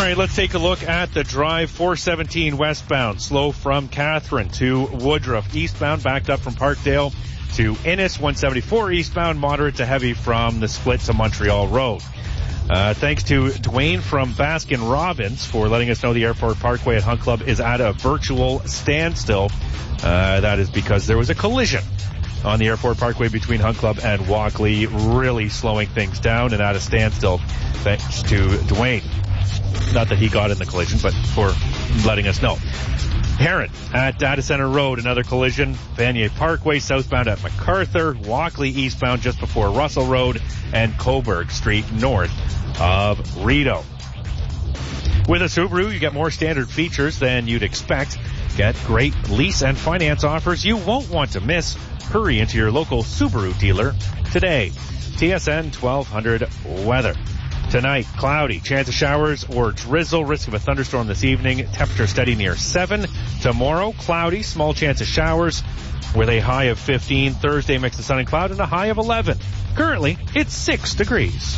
All right, let's take a look at the drive. 417 westbound, slow from Catherine to Woodruff. Eastbound, backed up from Parkdale to Innis. 174 eastbound, moderate to heavy from the split to Montreal Road. Thanks to Dwayne from Baskin Robbins for letting us know the Airport Parkway at Hunt Club is at a virtual standstill. That is because there was a collision on the Airport Parkway between Hunt Club and Walkley, really slowing things down and at a standstill thanks to Dwayne. Not that he got in the collision, but for letting us know. Heron at Data Center Road, another collision. Vanier Parkway southbound at MacArthur. Walkley eastbound just before Russell Road. And Coburg Street north of Rideau. With a Subaru, you get more standard features than you'd expect. Get great lease and finance offers you won't want to miss. Hurry into your local Subaru dealer today. TSN 1200 weather. Tonight, cloudy, chance of showers or drizzle, risk of a thunderstorm this evening, temperature steady near 7. Tomorrow, cloudy, small chance of showers with a high of 15. Thursday, mix of sun and cloud and a high of 11. Currently, it's 6 degrees.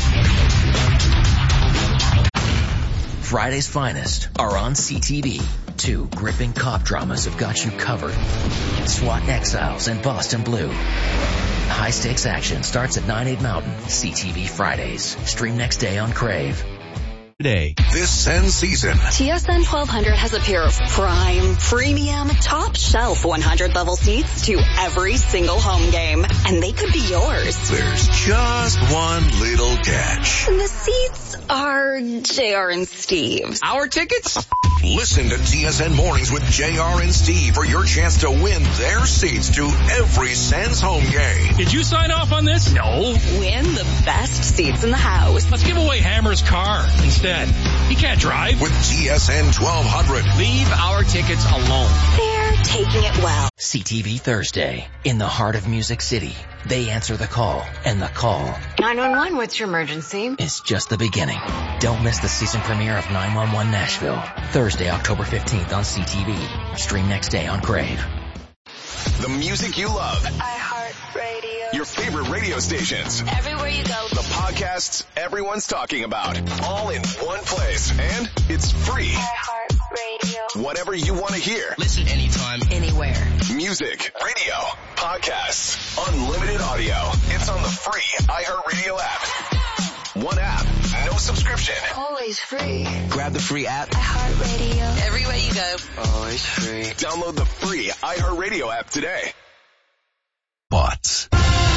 Friday's finest are on CTV. 2 gripping cop dramas have got you covered. SWAT Exiles and Boston Blue. High-stakes action starts at 9/8 Mountain. CTV Fridays. Stream next day on Crave. Today. This Sens season. TSN 1200 has a pair of prime, premium, top-shelf 100-level seats to every single home game. And they could be yours. There's just one little catch. The seats are JR and Steve's. Our tickets? Listen to TSN Mornings with JR and Steve for your chance to win their seats to every Sens home game. Did you sign off on this? No. Win the best seats in the house. Let's give away Hammer's car instead. He can't drive. With TSN 1200. Leave our tickets alone. They're taking it well. CTV Thursday. In the heart of Music City. They answer the call, and the call 911, what's your emergency? is just the beginning. Don't miss the season premiere of 911 Nashville. Thursday, October 15th on CTV. Stream next day on Crave. The music you love. iHeartRadio. Your favorite radio stations. Everywhere you go. The podcasts everyone's talking about. All in one place. And it's free. iHeartRadio. Whatever you want to hear. Listen anytime, Anywhere. Music, radio, podcasts, unlimited audio. It's on the free iHeartRadio app. One app, no subscription. Always free. Grab the free app. iHeartRadio. Everywhere you go. Always free. Download the free iHeartRadio app today. But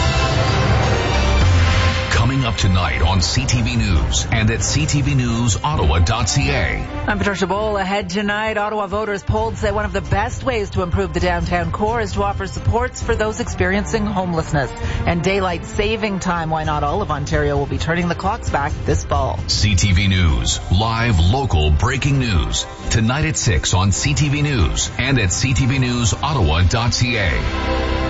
Coming up tonight on CTV News and at ctvnewsottawa.ca. I'm Patricia Bowl. Ahead tonight, Ottawa voters polled say one of the best ways to improve the downtown core is to offer supports for those experiencing homelessness and daylight saving time. Why not all of Ontario will be turning the clocks back this fall. CTV News, live local breaking news. Tonight at 6 on CTV News and at ctvnewsottawa.ca.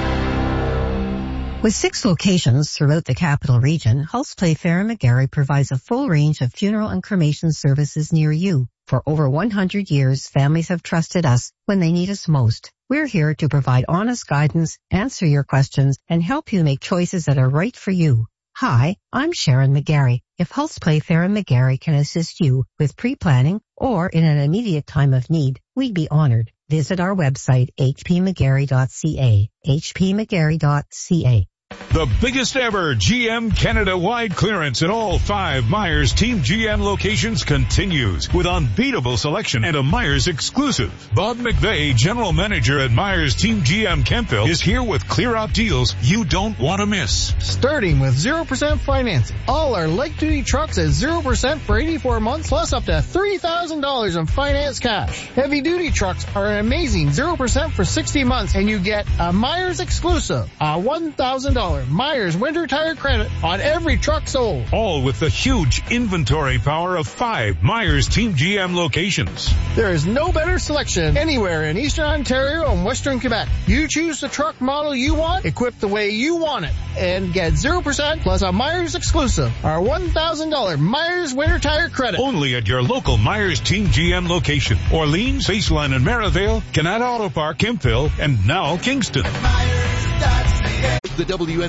With 6 locations throughout the capital region, Hulse Play Fair and McGarry provides a full range of funeral and cremation services near you. For over 100 years, families have trusted us when they need us most. We're here to provide honest guidance, answer your questions, and help you make choices that are right for you. Hi, I'm Sharon McGarry. If Hulse Play Fair and McGarry can assist you with pre-planning or in an immediate time of need, we'd be honored. Visit our website, hpmcgarry.ca, hpmcgarry.ca. The biggest ever GM Canada-wide clearance at all 5 Myers Team GM locations continues with unbeatable selection and a Myers exclusive. Bob McVeigh, General Manager at Myers Team GM Kempville, is here with clear-out deals you don't want to miss. Starting with 0% financing. All our light-duty trucks at 0% for 84 months, plus up to $3,000 in finance cash. Heavy-duty trucks are an amazing 0% for 60 months, and you get a Myers exclusive, a $1,000 Myers winter tire credit on every truck sold. All with the huge inventory power of 5 Myers Team GM locations. There is no better selection anywhere in Eastern Ontario and Western Quebec. You choose the truck model you want, equipped the way you want it, and get 0% plus a Myers exclusive, our $1,000 Myers winter tire credit. Only at your local Myers Team GM location. Orleans, Baseline and Merivale, Canada Auto Park, Kempville, and now Kingston. The WN